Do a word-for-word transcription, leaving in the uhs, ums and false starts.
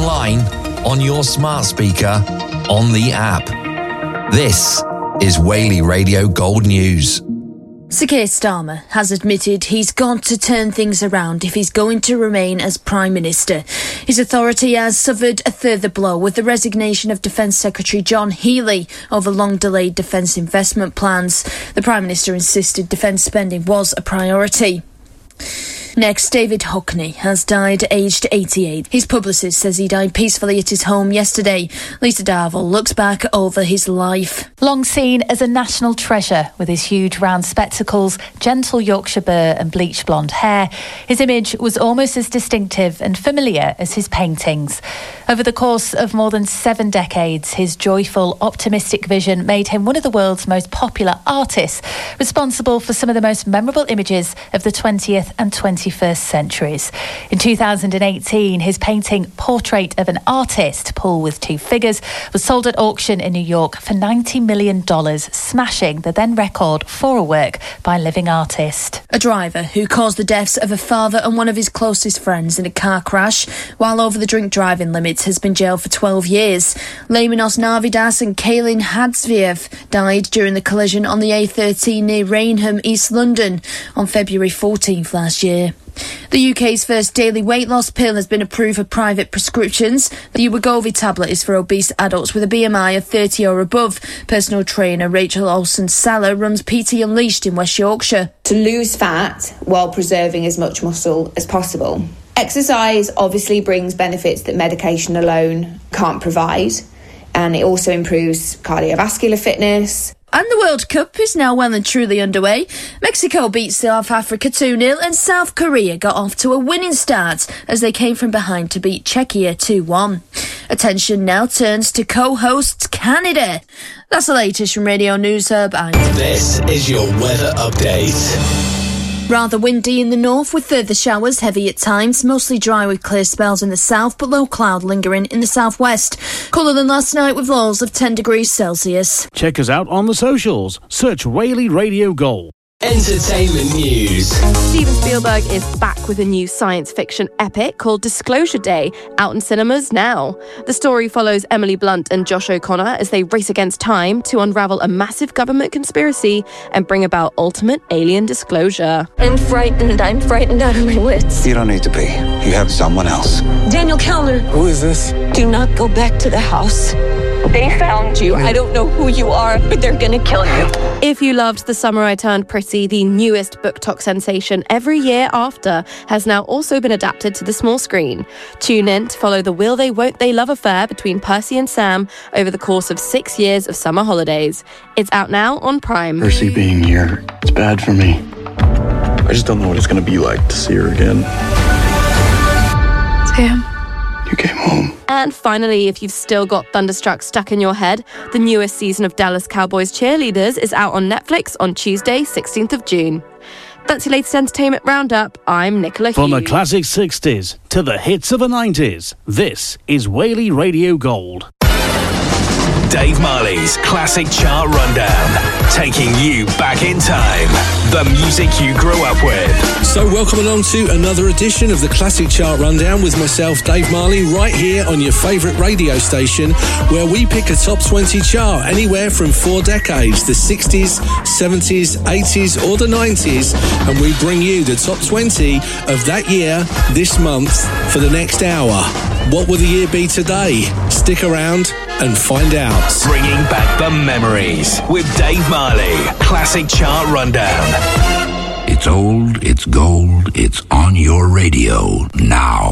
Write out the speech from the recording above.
online, on your smart speaker, on the app. This is Whaley Radio Gold News. Sir Keir Starmer has admitted he's got to turn things around if he's going to remain as Prime Minister. His authority has suffered a further blow with the resignation of Defence Secretary John Healey over long-delayed defence investment plans. The Prime Minister insisted defence spending was a priority. Next, David Hockney has died aged eighty-eight. His publicist says he died peacefully at his home yesterday. Lisa Darville looks back over his life. Long seen as a national treasure with his huge round spectacles, gentle Yorkshire burr and bleached blonde hair, his image was almost as distinctive and familiar as his paintings. Over the course of more than seven decades, his joyful, optimistic vision made him one of the world's most popular artists, responsible for some of the most memorable images of the twentieth and twenty-first centuries. In two thousand eighteen, his painting Portrait of an Artist, Paul with Two Figures, was sold at auction in New York for ninety million dollars, smashing the then record for a work by a living artist. A driver who caused the deaths of a father and one of his closest friends in a car crash while over the drink driving limits has been jailed for twelve years. Laminos Narvidas and Kaylin Hadzviev died during the collision on the A thirteen near Rainham, East London, on February fourteenth last year. The U K's first daily weight loss pill has been approved for private prescriptions. The Wegovy tablet is for obese adults with a B M I of thirty or above. Personal trainer Rachel Olsen-Saller runs P T Unleashed in West Yorkshire. To lose fat while preserving as much muscle as possible. Exercise obviously brings benefits that medication alone can't provide, and it also improves cardiovascular fitness. And the World Cup is now well and truly underway. Mexico beat South Africa two nil and South Korea got off to a winning start as they came from behind to beat Czechia two one. Attention now turns to co-hosts Canada. That's the latest from Radio News Hub. And this is your weather update. Rather windy in the north with further showers, heavy at times, mostly dry with clear spells in the south, but low cloud lingering in the southwest. Cooler than last night with lows of ten degrees Celsius. Check us out on the socials. Search Whaley Radio Gold. Entertainment news. Steven Spielberg is back with a new science fiction epic called Disclosure Day, out in cinemas now. The story follows Emily Blunt and Josh O'Connor as they race against time to unravel a massive government conspiracy and bring about ultimate alien disclosure. I'm frightened. I'm frightened out of my wits. You don't need to be. You have someone else. Daniel Kellner. Who is this? Do not go back to the house. They found you. I don't know who you are, but they're gonna kill you. If you loved The Summer I Turned Pretty, the newest BookTok sensation Every Year After has now also been adapted to the small screen. Tune in to follow the will they won't they love affair between Percy and Sam over the course of six years of summer holidays. It's out now on Prime. Percy being here, it's bad for me. I just don't know what it's going to be like to see her again. Sam. You came home. And finally, if you've still got Thunderstruck stuck in your head, the newest season of Dallas Cowboys Cheerleaders is out on Netflix on Tuesday, sixteenth of June. That's your latest entertainment roundup. I'm Nicola Hughes. From the classic sixties to the hits of the nineties, this is Whaley Radio Gold. Dave Marley's Classic Chart Rundown, taking you back in time. The music you grew up with. So welcome along to another edition of the Classic Chart Rundown with myself, Dave Marley, right here on your favourite radio station, where we pick a top twenty chart anywhere from four decades, the sixties, seventies, eighties or the nineties, and we bring you the top twenty of that year this month for the next hour. What will the year be today? Stick around and find out. Bringing back the memories with Dave Marley. Classic Chart Rundown. It's old, it's gold, it's on your radio now.